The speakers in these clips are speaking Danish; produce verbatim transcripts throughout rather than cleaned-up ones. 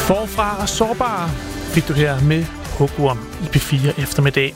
Forfra og sårbare fik du her med Hugorm i P fire eftermiddag.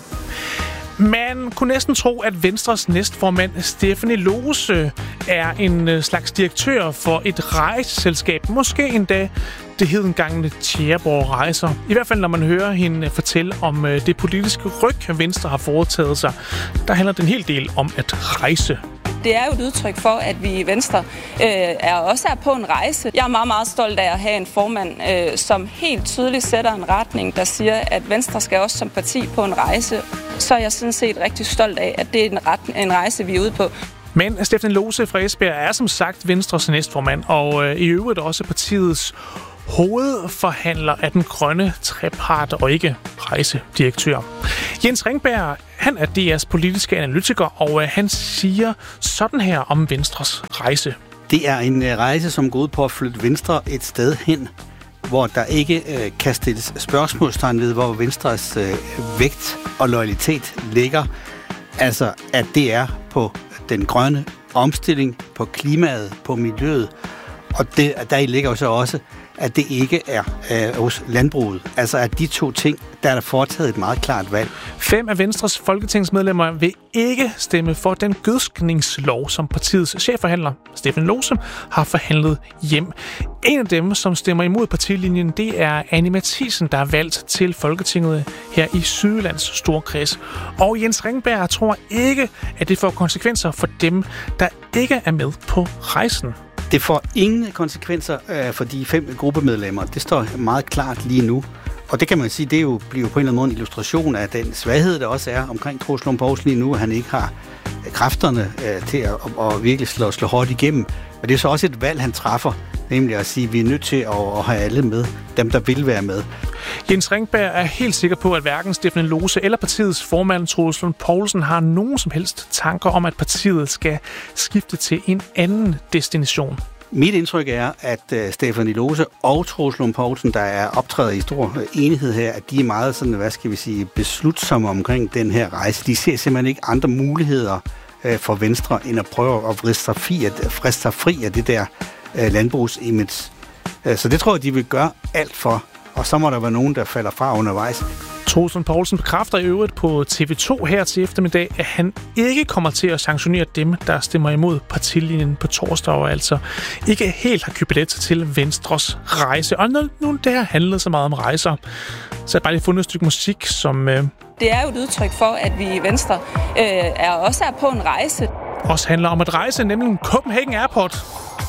Man kunne næsten tro, at Venstres næstformand Stephanie Lose er en slags direktør for et rejseselskab. Måske endda det hedengangne Tjæreborg Rejser. I hvert fald, når man hører hende fortælle om det politiske ryg, Venstre har foretaget sig. Der handler det en hel del om at rejse. Det er jo et udtryk for, at vi i Venstre øh, er også er på en rejse. Jeg er meget, meget stolt af at have en formand, øh, som helt tydeligt sætter en retning, der siger, at Venstre skal også som parti på en rejse. Så er jeg sådan set rigtig stolt af, at det er en, ret, en rejse, vi er ude på. Men Stephanie Lose fra Esbjerg er som sagt Venstres næstformand, og øh, i øvrigt også partiets hovedforhandler af den grønne trepart og ikke rejsedirektør. Jens Ringberg, han er D R's politiske analytiker, og han siger sådan her om Venstres rejse. Det er en rejse, som går ud på at flytte Venstre et sted hen, hvor der ikke øh, kan stilles spørgsmålstegn ved, hvor Venstres øh, vægt og loyalitet ligger. Altså, at det er på den grønne omstilling, på klimaet, på miljøet, og det, der ligger jo så også, at det ikke er øh, hos landbruget. Altså, at de to ting, der er der foretaget et meget klart valg. Fem af Venstres folketingsmedlemmer vil ikke stemme for den gødskningslov, som partiets chefforhandler, Stephanie Lose, har forhandlet hjem. En af dem, som stemmer imod partilinjen, det er Annie Matthiesen, der er valgt til Folketinget her i Sydjyllands Storkreds. Og Jens Ringberg tror ikke, at det får konsekvenser for dem, der ikke er med på rejsen. Det får ingen konsekvenser øh, for de fem gruppemedlemmer. Det står meget klart lige nu. Og det kan man sige, det er jo, bliver jo på en eller anden måde en illustration af den svaghed, der også er omkring Troels Lund Poulsen lige nu, at han ikke har kræfterne øh, til at, at virkelig slå, slå hårdt igennem. Men det er så også et valg, han træffer, nemlig at sige, at vi er nødt til at, at have alle med, dem der vil være med. Jens Ringberg er helt sikker på, at hverken Stephanie Lose eller partiets formand Troels Lund Poulsen har nogen som helst tanker om, at partiet skal skifte til en anden destination. Mit indtryk er, at uh, Stephanie Lose og Troels Lund Poulsen, der er optrædet i stor enighed her, at de er meget sådan, hvad skal vi sige, beslutsomme omkring den her rejse. De ser simpelthen ikke andre muligheder uh, for Venstre, end at prøve at friste sig fri af, friste sig fri af det der uh, landbrugsimage. Uh, så det tror jeg, de vil gøre alt for. Og så må der være nogen, der falder fra undervejs. Troels Lund Poulsen bekræfter i øvrigt på T V to her til eftermiddag, at han ikke kommer til at sanktionere dem, der stemmer imod partilinjen på torsdag, og altså ikke helt har købt billet til Venstres rejse. Og nu, nu det her handlede så meget om rejser, så jeg bare lige fundet et stykke musik, som... Øh, det er jo et udtryk for, at vi i Venstre øh, er også er på en rejse. Også handler om at rejse, nemlig Copenhagen Airport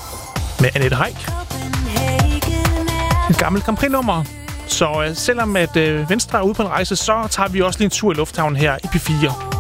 med Annette Heick. Et gammelt Grand Prix-nummer. Så øh, selvom at øh, Venstre er ude på en rejse, så tager vi også lige en tur i lufthavnen her i P fire.